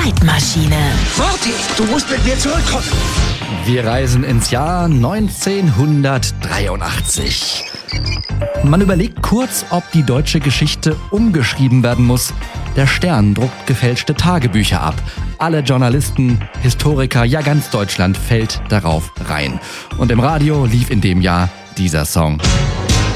Zeitmaschine. Morty, du musst mit mir zurückkommen. Wir reisen ins Jahr 1983. Man überlegt kurz, ob die deutsche Geschichte umgeschrieben werden muss. Der Stern druckt gefälschte Tagebücher ab. Alle Journalisten, Historiker, ja ganz Deutschland fällt darauf rein. Und im Radio lief in dem Jahr dieser Song.